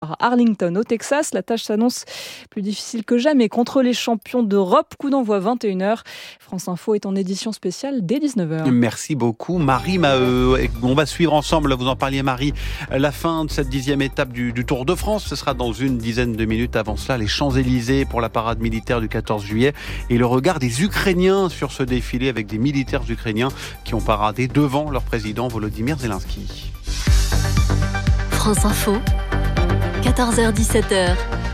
à Arlington, au Texas. La tâche s'annonce plus difficile que jamais contre les champions d'Europe. Coup d'envoi 21h. France Info est en édition spéciale dès 19h. Merci beaucoup Marie Maheu. On va suivre ensemble, vous en parliez Marie, la fin de cette 10e étape du Tour de France. Ce sera dans une dizaine de minutes. Avant cela, les Champs-Élysées pour la parade militaire du 14 juillet et le regard des Ukrainiens sur ce défilé avec des militaires ukrainiens qui ont paradé devant leur président Volodymyr Zelensky. France Info, 14h-17h,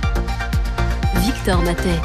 Victor Matet.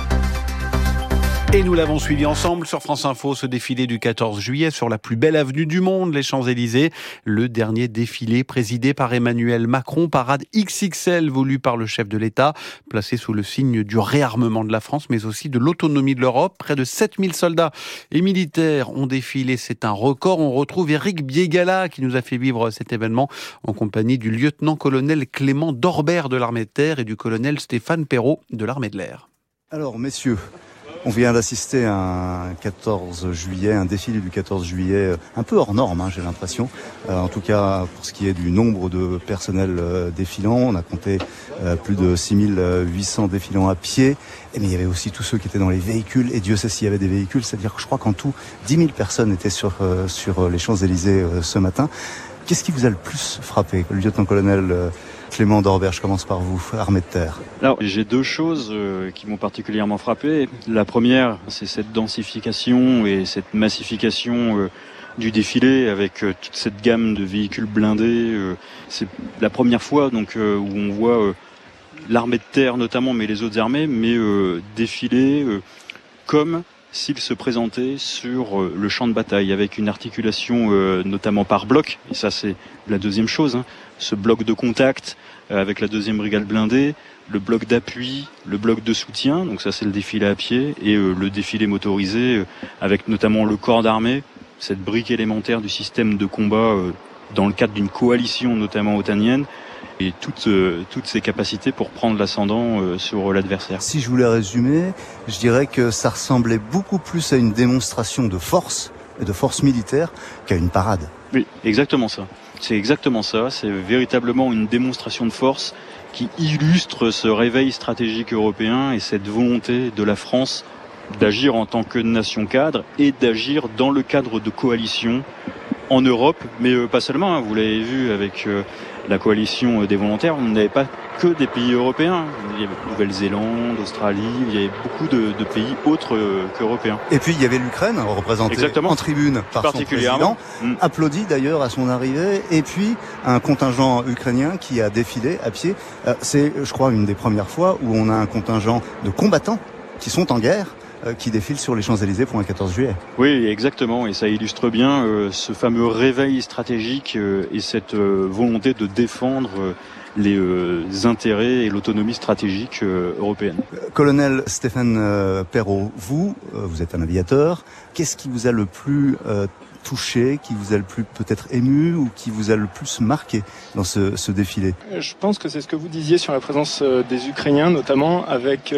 Et nous l'avons suivi ensemble sur France Info, ce défilé du 14 juillet sur la plus belle avenue du monde, les Champs-Élysées. Le dernier défilé présidé par Emmanuel Macron, parade XXL voulue par le chef de l'État, placée sous le signe du réarmement de la France, mais aussi de l'autonomie de l'Europe. Près de 7000 soldats et militaires ont défilé, c'est un record. On retrouve Éric Biégala qui nous a fait vivre cet événement en compagnie du lieutenant-colonel Clément Dorbert de l'armée de terre et du colonel Stéphane Perrault de l'armée de l'air. Alors messieurs, on vient d'assister à un 14 juillet, un défilé du 14 juillet un peu hors norme, j'ai l'impression. En tout cas, pour ce qui est du nombre de personnels défilants, on a compté plus de 6800 défilants à pied. Mais il y avait aussi tous ceux qui étaient dans les véhicules, et Dieu sait s'il y avait des véhicules. C'est-à-dire que je crois qu'en tout, 10 000 personnes étaient sur les Champs-Élysées ce matin. Qu'est-ce qui vous a le plus frappé, le lieutenant-colonel Clément Dorbert, je commence par vous, armée de terre. Alors, j'ai deux choses qui m'ont particulièrement frappé. La première, c'est cette densification et cette massification du défilé avec toute cette gamme de véhicules blindés. C'est la première fois donc où on voit l'armée de terre notamment, mais les autres armées, mais défiler comme s'il se présentait sur le champ de bataille avec une articulation notamment par bloc. Et ça, c'est la deuxième chose. Ce bloc de contact avec la 2e brigade blindée, le bloc d'appui, le bloc de soutien, donc ça c'est le défilé à pied, et le défilé motorisé avec notamment le corps d'armée, cette brique élémentaire du système de combat dans le cadre d'une coalition notamment otanienne, et toutes ces capacités pour prendre l'ascendant sur l'adversaire. Si je voulais résumer, je dirais que ça ressemblait beaucoup plus à une démonstration de force, et de force militaire, qu'à une parade. Oui, exactement ça. C'est exactement ça, c'est véritablement une démonstration de force qui illustre ce réveil stratégique européen et cette volonté de la France d'agir en tant que nation cadre et d'agir dans le cadre de coalition en Europe, mais pas seulement, vous l'avez vu avec la coalition des volontaires, on n'avait pas que des pays européens. Il y avait Nouvelle-Zélande, Australie, il y avait beaucoup de pays autres qu'européens. Et puis il y avait l'Ukraine, représentée en tribune par son président, applaudi d'ailleurs à son arrivée, et puis un contingent ukrainien qui a défilé à pied. C'est, je crois, une des premières fois où on a un contingent de combattants qui sont en guerre, qui défilent sur les Champs-Élysées pour un 14 juillet. Oui, exactement, et ça illustre bien ce fameux réveil stratégique et cette volonté de défendre les intérêts et l'autonomie stratégique européenne. Colonel Stéphane Perrault, vous êtes un aviateur. Qu'est-ce qui vous a le plus touché, qui vous a le plus peut-être ému ou qui vous a le plus marqué dans ce défilé? Je pense que c'est ce que vous disiez sur la présence des Ukrainiens, notamment avec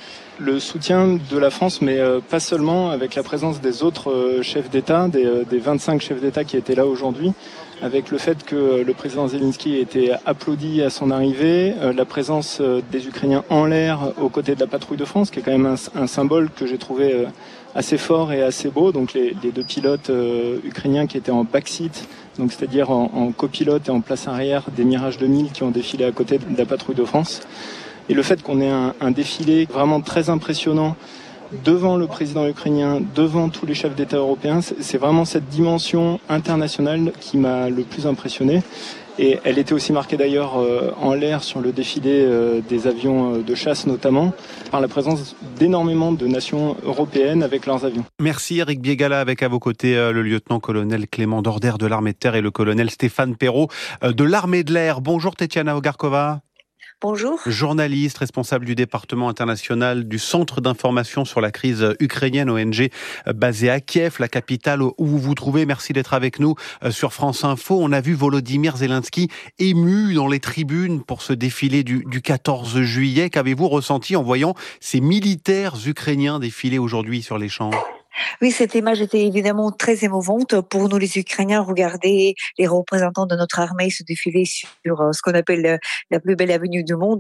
le soutien de la France, mais pas seulement, avec la présence des autres chefs d'État, des 25 chefs d'État qui étaient là aujourd'hui, avec le fait que le président Zelensky ait été applaudi à son arrivée, la présence des Ukrainiens en l'air aux côtés de la patrouille de France, qui est quand même un symbole que j'ai trouvé assez fort et assez beau. Donc les deux pilotes ukrainiens qui étaient en backseat, donc c'est-à-dire en copilote et en place arrière des Mirage 2000 qui ont défilé à côté de la patrouille de France. Et le fait qu'on ait un défilé vraiment très impressionnant devant le président ukrainien, devant tous les chefs d'État européens, c'est vraiment cette dimension internationale qui m'a le plus impressionné. Et elle était aussi marquée d'ailleurs en l'air sur le défilé des avions de chasse notamment, par la présence d'énormément de nations européennes avec leurs avions. Merci Éric Biégala, avec à vos côtés le lieutenant-colonel Clément Dorbert de l'armée de terre et le colonel Stéphane Perrault de l'armée de l'air. Bonjour Tetiana Ogarkova. Bonjour. Journaliste, responsable du département international du Centre d'information sur la crise ukrainienne, ONG basée à Kiev, la capitale où vous vous trouvez. Merci d'être avec nous sur France Info. On a vu Volodymyr Zelensky ému dans les tribunes pour ce défilé du 14 juillet. Qu'avez-vous ressenti en voyant ces militaires ukrainiens défiler aujourd'hui sur les champs ? Oui, cette image était évidemment très émouvante pour nous les Ukrainiens. Regarder les représentants de notre armée se défiler sur ce qu'on appelle la plus belle avenue du monde.